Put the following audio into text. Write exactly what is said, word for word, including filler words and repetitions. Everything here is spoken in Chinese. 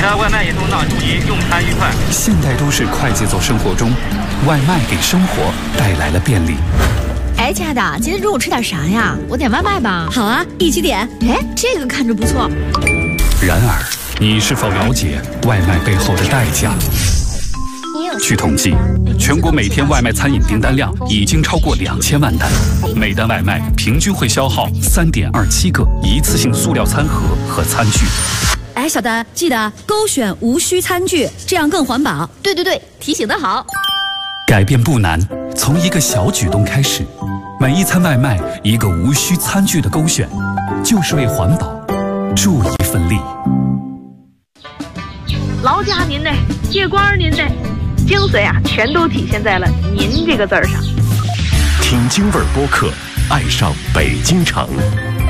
的外卖也送到，祝您用餐愉快。 现代都市快节奏生活中，外卖给生活带来了便利。 哎，亲爱的，今天中午吃点啥呀？我点外卖吧。 好啊，一起点。 哎，这个看着不错。 然而，你是否了解外卖背后的代价？据统计，全国每天外卖餐饮订单量已经超过两千万单，每单外卖平均会消耗三点二七个一次性塑料餐盒和餐具。 哎，小丹，记得勾选无需餐具，这样更环保。 对对对，提醒得好。 改变不难，从一个小举动开始，每一餐外卖一个无需餐具的勾选，就是为环保助一份力。 劳驾您的，借光您的，精髓啊，全都体现在了“您”这个字儿上。 听京味儿播客，爱上北京城。